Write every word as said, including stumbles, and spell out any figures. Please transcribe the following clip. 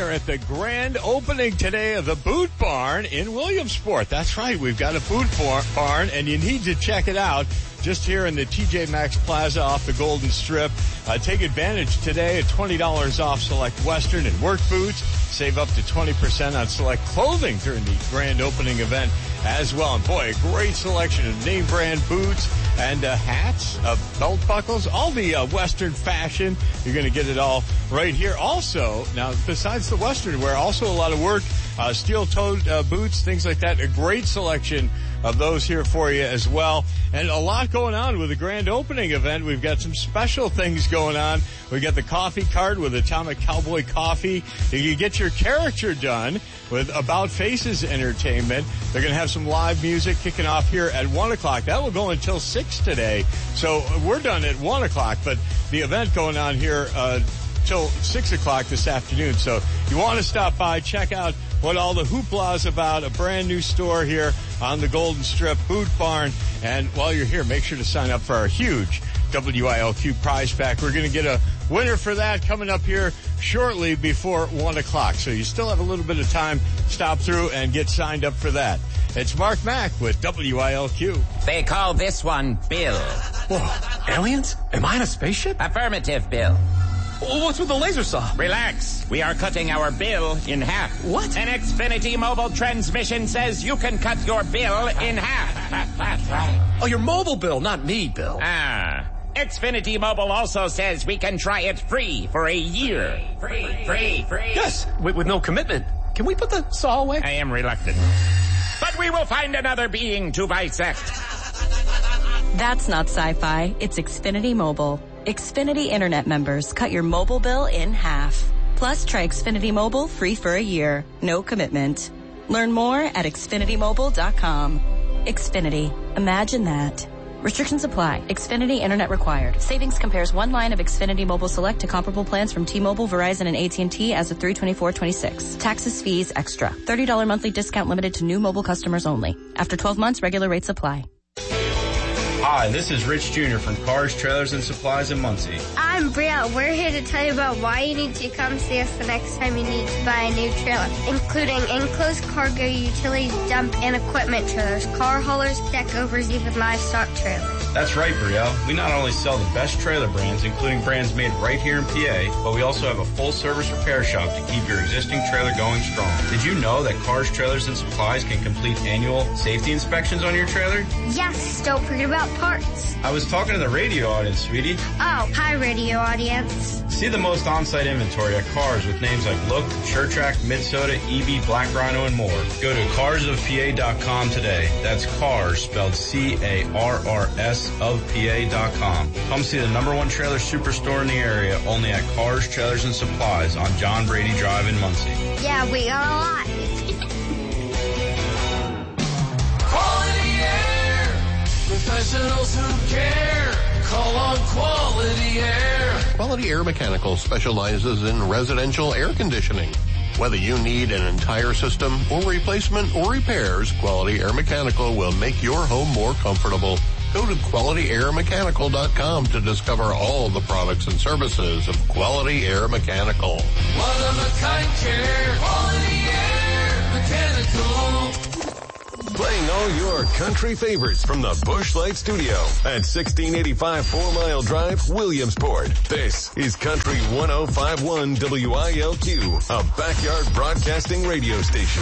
are at the grand opening today of the Boot Barn in Williamsport. That's right, we've got a Boot Barn, and you need to check it out. Just here in the T J Maxx Plaza off the Golden Strip. Uh, take advantage today at twenty dollars off select Western and work boots. Save up to twenty percent on select clothing during the grand opening event as well. And boy, a great selection of name brand boots and uh, hats, uh, belt buckles, all the uh, Western fashion. You're going to get it all right here. Also, now besides the Western wear, also a lot of work, uh, steel-toed uh, boots, things like that. A great selection of those here for you as well. And a lot going on with the grand opening event. We've got some special things going on. We got the coffee cart with Atomic Cowboy Coffee. You can get your character done with About Faces Entertainment. They're going to have some live music kicking off here at one o'clock. That will go until six today. So we're done at one o'clock, but the event going on here uh till six o'clock this afternoon. So you want to stop by, check out what all the hoopla is about. A brand new store here on the Golden Strip, Boot Barn. And while you're here, make sure to sign up for our huge W I L Q prize pack. We're going to get a winner for that coming up here shortly before one o'clock. So you still have a little bit of time. Stop through and get signed up for that. It's Mark Mack with W I L Q. They call this one Bill. Whoa, aliens? Am I in a spaceship? Affirmative, Bill. What's with the laser saw? Relax. We are cutting our bill in half. What? An Xfinity mobile transmission says you can cut your bill in half. That's right. Oh, your mobile bill, not me, Bill. Ah. Xfinity Mobile also says we can try it free for a year. Free, free, free. Yes, with, with no commitment. Can we put the saw away? I am reluctant. But we will find another being to bisect. That's not sci-fi. It's Xfinity Mobile. Xfinity Internet members cut your mobile bill in half. Plus, try Xfinity Mobile free for a year. No commitment. Learn more at Xfinity Mobile dot com. Xfinity. Imagine that. Restrictions apply. Xfinity Internet required. Savings compares one line of Xfinity Mobile Select to comparable plans from T-Mobile, Verizon, and A T and T as of three twenty-four twenty-six. Taxes, fees, extra. thirty dollars monthly discount limited to new mobile customers only. After twelve months, regular rates apply. Hi, this is Rich Junior from Cars, Trailers, and Supplies in Muncie. I'm Brielle. We're here to tell you about why you need to come see us the next time you need to buy a new trailer, including enclosed cargo, utility dump, and equipment trailers, car haulers, deck overs, even livestock trailers. That's right, Brielle. We not only sell the best trailer brands, including brands made right here in P A, but we also have a full-service repair shop to keep your existing trailer going strong. Did you know that Cars, Trailers, and Supplies can complete annual safety inspections on your trailer? Yes, don't forget about parts. I was talking to the radio audience, sweetie. Oh, hi, radio audience. See the most on-site inventory at Cars with names like Look, SureTrack, Minnesota, E V, Black Rhino, and more. Go to cars of P A dot com today. That's Cars, spelled C A R R S of P A dot com. Come see the number one trailer superstore in the area, only at Cars, Trailers, and Supplies on John Brady Drive in Muncie. Yeah, we got a lot. Quality Air. Professionals who care. Call on Quality Air. Quality Air Mechanical specializes in residential air conditioning. Whether you need an entire system or replacement or repairs, Quality Air Mechanical will make your home more comfortable. Go to quality air mechanical dot com to discover all the products and services of Quality Air Mechanical. One of a kind care. Quality Air Mechanical. Playing all your country favorites from the Busch Light Studio at sixteen eighty-five Four Mile Drive, Williamsport. This is Country one oh five point one W I L Q, a backyard broadcasting radio station.